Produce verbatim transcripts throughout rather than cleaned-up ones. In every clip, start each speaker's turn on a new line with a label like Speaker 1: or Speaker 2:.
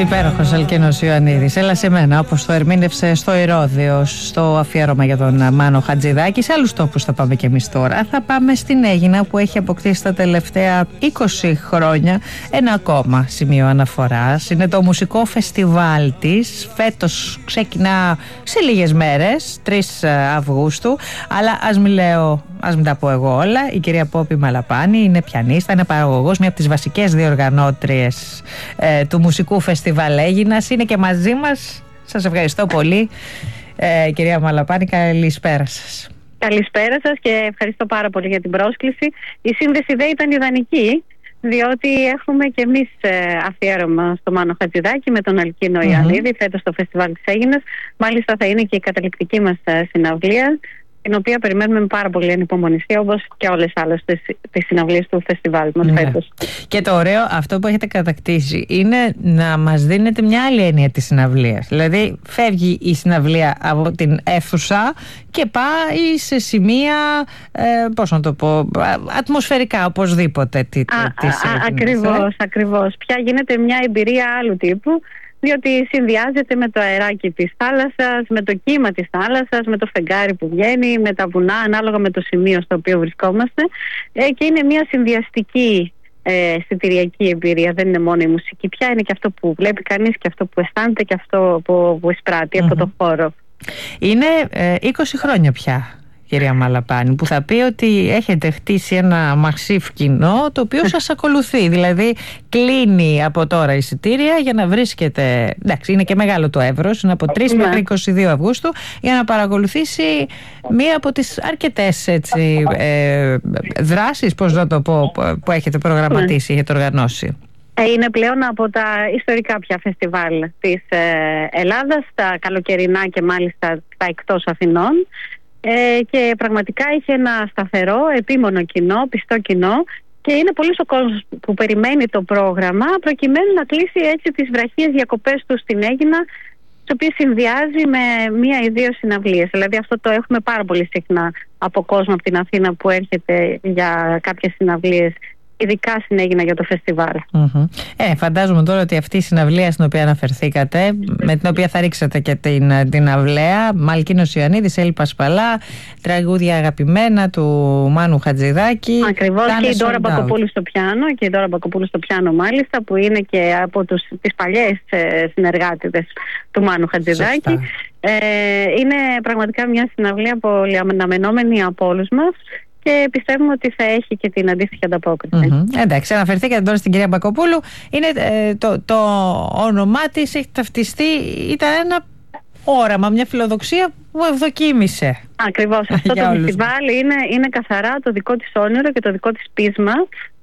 Speaker 1: Υπέροχος Αλκίνος Ιωαννίδης. Έλα σε μένα, όπως το ερμήνευσε στο Ηρώδειο, στο αφιέρωμα για τον Μάνο Χατζηδάκη. Σε άλλους τόπους θα πάμε και εμείς τώρα. Θα πάμε στην Αίγινα, που έχει αποκτήσει τα τελευταία είκοσι χρόνια ένα ακόμα σημείο αναφοράς. Είναι το μουσικό φεστιβάλ της. Φέτος ξεκινά σε λίγες μέρες, τρεις Αυγούστου. Αλλά ας μην λέω, ας μην τα πω εγώ όλα. Η κυρία Πόπη Μαλαπάνη είναι πιανίστα, είναι παραγωγός, μια από τις βασικές διοργανώτριες ε, του μουσικού φεστιβάλ Αίγινας. Είναι και μαζί μας. Σας ευχαριστώ πολύ, ε, κυρία Μαλαπάνη. Καλησπέρα σας.
Speaker 2: Καλησπέρα σας και ευχαριστώ πάρα πολύ για την πρόσκληση. Η σύνδεση δεν ήταν ιδανική, διότι έχουμε και εμείς ε, αφιέρωμα στο Μάνο Χατζηδάκη με τον Αλκίνο mm-hmm. Ιωαννίδη φέτος στο φεστιβάλ της Αίγινας. Μάλιστα θα είναι και η καταληκτική μας ε, συναυλία, την οποία περιμένουμε με πάρα πολύ ανυπομονησία, όπως και όλες άλλες τις, τις συναυλίες του φεστιβάλ μας ναι. φέτος.
Speaker 1: Και το ωραίο, αυτό που έχετε κατακτήσει, είναι να μας δίνετε μια άλλη έννοια της συναυλίας. Δηλαδή, φεύγει η συναυλία από την αίθουσα και πάει σε σημεία, ε, πώς να το πω, ατμοσφαιρικά οπωσδήποτε. Τι,
Speaker 2: α, τι α, α, ακριβώς, ακριβώς. Πια γίνεται μια εμπειρία άλλου τύπου, διότι συνδυάζεται με το αεράκι της θάλασσας, με το κύμα της θάλασσας, με το φεγγάρι που βγαίνει, με τα βουνά, ανάλογα με το σημείο στο οποίο βρισκόμαστε, ε, και είναι μια συνδυαστική ε, αισθητηριακή εμπειρία. Δεν είναι μόνο η μουσική πια, είναι και αυτό που βλέπει κανείς και αυτό που αισθάνεται και αυτό που, που εισπράττει mm-hmm. από το χώρο.
Speaker 1: Είναι ε, είκοσι χρόνια πια, κυρία Μαλαπάνη, που θα πει ότι έχετε χτίσει ένα μασίφ κοινό το οποίο σας ακολουθεί. Δηλαδή κλείνει από τώρα εισιτήρια για να βρίσκεται, εντάξει, είναι και μεγάλο το εύρος, είναι από τρεις μέχρι είκοσι δύο Αυγούστου, για να παρακολουθήσει μία από τις αρκετές έτσι, ε, δράσεις, πώς να το πω, που έχετε προγραμματίσει, έχετε οργανώσει.
Speaker 2: Είναι πλέον από τα ιστορικά πια φεστιβάλ της ε, Ελλάδας, τα καλοκαιρινά και μάλιστα τα εκτός Αθηνών. Ε, και πραγματικά είχε ένα σταθερό, επίμονο κοινό, πιστό κοινό, και είναι πολλοί ο κόσμος που περιμένει το πρόγραμμα προκειμένου να κλείσει έτσι τις βραχίες διακοπές του στην Αίγινα, τις οποίες συνδυάζει με μία ή δύο συναυλίες. Δηλαδή αυτό το έχουμε πάρα πολύ συχνά από κόσμο από την Αθήνα που έρχεται για κάποιες συναυλίες, ειδικά στην Αίγινα για το φεστιβάλ.
Speaker 1: Mm-hmm. Ε, φαντάζομαι τώρα ότι αυτή η συναυλία στην οποία αναφερθήκατε, με την οποία θα ρίξετε και την, την αυλαία, Αλκίνος Ιωαννίδης, Έλλη Πασπαλά, τραγούδια αγαπημένα του Μάνου Χατζηδάκη.
Speaker 2: Ακριβώς, και η Ντόρα Μπακοπούλου στο πιάνο, και η Ντόρα Μπακοπούλου στο πιάνο μάλιστα, που είναι και από τους, τις παλιές ε, συνεργάτηδες του Μάνου Χατζηδάκη. Ε, είναι πραγματικά μια συναυλία πολύ αναμενόμενη από όλους μας. Και πιστεύουμε ότι θα έχει και την αντίστοιχη ανταπόκριση.
Speaker 1: Mm-hmm. Εντάξει, αναφερθήκατε τώρα στην κυρία Μπακοπούλου. Είναι, ε, το, το όνομά της έχει ταυτιστεί, ήταν ένα όραμα, μια φιλοδοξία που ευδοκίμησε.
Speaker 2: Ακριβώς. Αυτό το φεστιβάλ είναι, είναι καθαρά το δικό της όνειρο και το δικό της πείσμα,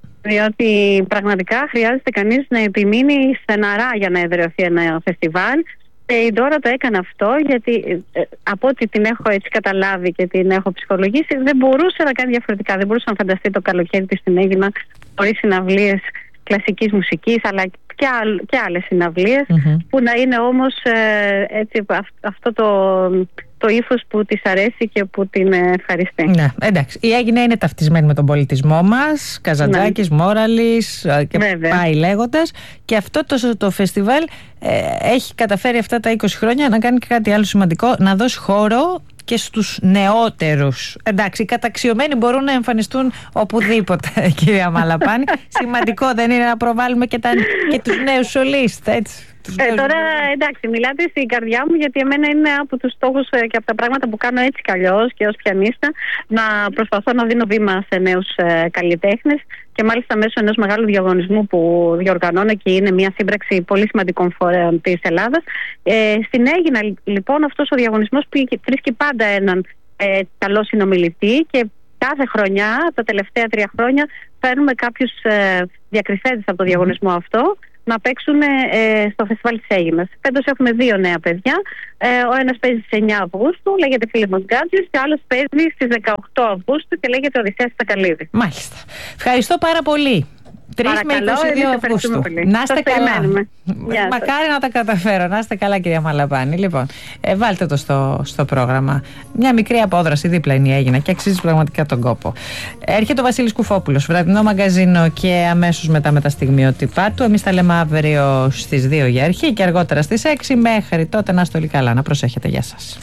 Speaker 2: διότι πραγματικά χρειάζεται κανείς να επιμείνει στεναρά για να εδραιωθεί ένα φεστιβάλ. Και η Ντόρα το έκανε αυτό, γιατί ε, από ό,τι την έχω έτσι καταλάβει και την έχω ψυχολογήσει, δεν μπορούσε να κάνει διαφορετικά. Δεν μπορούσε να φανταστεί το καλοκαίρι της στην Αίγινα χωρίς συναυλίες κλασικής μουσικής, αλλά και, άλλ, και άλλες συναυλίες, mm-hmm. που να είναι όμως ε, έτσι, αυτό το, το ύφος που της αρέσει και που την ευχαριστεί. Ναι,
Speaker 1: εντάξει. Η Αίγινα είναι ταυτισμένη με τον πολιτισμό μας, Καζαντζάκης, ναι. Μόραλης και βέβαια. Πάει λέγοντας. Και αυτό το, το φεστιβάλ ε, έχει καταφέρει αυτά τα είκοσι χρόνια να κάνει και κάτι άλλο σημαντικό, να δώσει χώρο και στους νεότερους. Εντάξει, οι καταξιωμένοι μπορούν να εμφανιστούν οπουδήποτε, κυρία Μαλαπάνη. Σημαντικό δεν είναι να προβάλλουμε και, τα, και τους νέους σολίστ, έτσι.
Speaker 2: Ε, τώρα εντάξει, μιλάτε στην καρδιά μου, γιατί εμένα είναι από τους στόχους και από τα πράγματα που κάνω έτσι κι αλλιώς και ως πιανίστα, να προσπαθώ να δίνω βήμα σε νέους ε, καλλιτέχνες, και μάλιστα μέσω ενός μεγάλου διαγωνισμού που διοργανώνω και είναι μια σύμπραξη πολύ σημαντικών φορέων της Ελλάδας. Ε, στην Αίγινα λοιπόν αυτός ο διαγωνισμός που βρίσκει πάντα έναν ε, καλό συνομιλητή, και κάθε χρονιά, τα τελευταία τρία χρόνια, φέρνουμε κάποιους ε, διακριθέντες από το διαγωνισμό αυτό να παίξουν ε, στο φεστιβάλ της Αίγινας. Φέτος έχουμε δύο νέα παιδιά. Ε, ο ένας παίζει στις εννιά Αυγούστου, λέγεται Φίλιππος Γκάτζης, και ο άλλος παίζει στις δεκαοκτώ Αυγούστου και λέγεται Οδυσσέας Τσακαλίδης.
Speaker 1: Μάλιστα. Ευχαριστώ πάρα πολύ. τρεις με είκοσι δύο Αυγούστου. Να είστε καλά. Μακάρι να τα καταφέρω. Να είστε καλά, κυρία Μαλαπάνη. Λοιπόν, ε, βάλτε το στο, στο πρόγραμμα. Μια μικρή απόδραση δίπλα είναι η Αίγινα και αξίζει πραγματικά τον κόπο. Έρχεται ο Βασίλης Κουφόπουλος, βραδινό μαγκαζίνο, και αμέσως μετά με τα στιγμιότυπά του. Εμείς τα λέμε αύριο στις δύο για αρχή και αργότερα στις έξι. Μέχρι τότε να είστε όλοι καλά. Να προσέχετε. Γεια σας.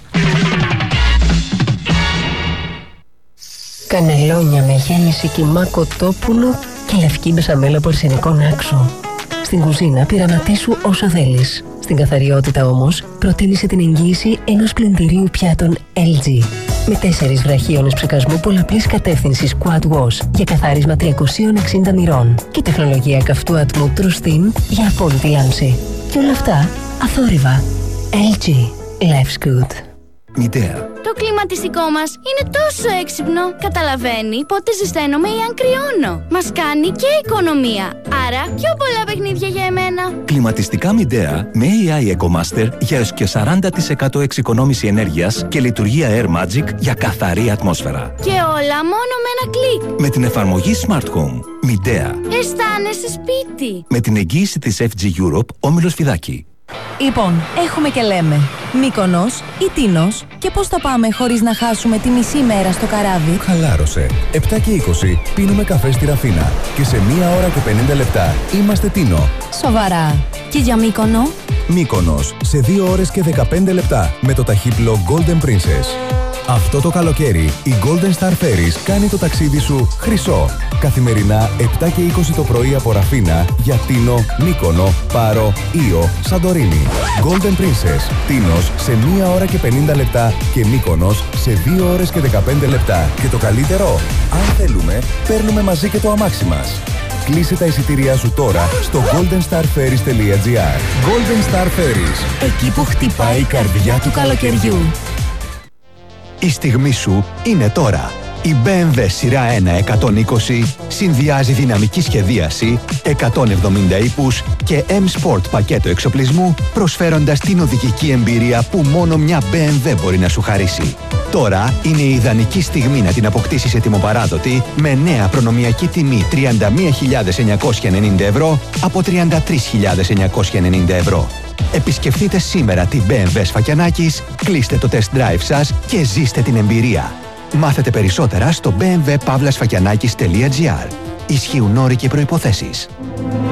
Speaker 3: Κανελόνια με γέμιση κιμά κοτόπουλου και λευκή μπεσαμέλα από αρσενικό άξο. Στην κουζίνα πειραματίσου όσο θέλεις. Στην καθαριότητα όμως προτίμησε την εγγύηση ενός πλυντηρίου πιάτων ελ τζι. Με τέσσερις βραχίονες ψεκασμού πολλαπλής κατεύθυνσης Quad Wash για καθάρισμα τριακόσια εξήντα μοιρών και τεχνολογία καυτού ατμού True Steam για απόλυτη λάμψη. Και όλα αυτά αθόρυβα. ελ τζι. Life's good.
Speaker 4: Μητέα.
Speaker 5: Το κλιματιστικό μας είναι τόσο έξυπνο. Καταλαβαίνει πότε ζεσταίνομαι ή αν κρυώνω. Μας κάνει και οικονομία. Άρα πιο πολλά παιχνίδια για εμένα.
Speaker 4: Κλιματιστικά Μητέα με έι άι EcoMaster για έως και σαράντα τοις εκατό εξοικονόμηση ενέργειας και λειτουργία Air Magic για καθαρή ατμόσφαιρα.
Speaker 5: Και όλα μόνο με ένα κλικ.
Speaker 4: Με την εφαρμογή Smart Home. Μητέα.
Speaker 5: Αισθάνεσαι σπίτι.
Speaker 4: Με την εγγύηση της εφ τζι Europe, Όμιλος Φιδάκη.
Speaker 6: Λοιπόν, έχουμε και λέμε Μύκονος ή Τίνος, και πώς θα πάμε χωρίς να χάσουμε τη μισή μέρα στο καράβι.
Speaker 7: Χαλάρωσε. επτά και είκοσι πίνουμε καφέ στη Ραφίνα και σε μία ώρα και πενήντα λεπτά είμαστε Τίνο.
Speaker 6: Σοβαρά. Και για Μύκονο?
Speaker 7: Μύκονος σε δύο ώρες και δεκαπέντε λεπτά με το ταχύπλο Golden Princess. Αυτό το καλοκαίρι η Golden Star Ferries κάνει το ταξίδι σου χρυσό. Καθημερινά επτά και είκοσι το πρωί από Ραφίνα για Τίνο, Μύκονο, Πάρο, Ήο, Σαντορίνη. Golden Princess, Τίνος σε μία ώρα και πενήντα λεπτά και Μύκονος σε δύο ώρες και δεκαπέντε λεπτά. Και το καλύτερο, αν θέλουμε, παίρνουμε μαζί και το αμάξι μας. Κλείσε τα εισιτήριά σου τώρα στο golden star ferries τελεία gr. Golden Star Ferries, εκεί που χτυπάει η καρδιά του καλοκαιριού.
Speaker 8: Η στιγμή σου είναι τώρα. Η μπι εμ ντάμπλιου σειρά ένα εκατόν είκοσι συνδυάζει δυναμική σχεδίαση, εκατόν εβδομήντα ύπους και M-Sport πακέτο εξοπλισμού, προσφέροντας την οδηγική εμπειρία που μόνο μια μπι εμ ντάμπλιου μπορεί να σου χαρίσει. Τώρα είναι η ιδανική στιγμή να την αποκτήσεις ετοιμοπαράδοτη με νέα προνομιακή τιμή τριάντα μία χιλιάδες εννιακόσια ενενήντα ευρώ από τριάντα τρεις χιλιάδες εννιακόσια ενενήντα ευρώ. Επισκεφτείτε σήμερα την μπι εμ ντάμπλιου Σφακιανάκης, κλείστε το test drive σας και ζήστε την εμπειρία. Μάθετε περισσότερα στο μπι εμ ντάμπλιου παύλα σφακιανάκης τελεία gr. Ισχύουν όροι και προϋποθέσεις.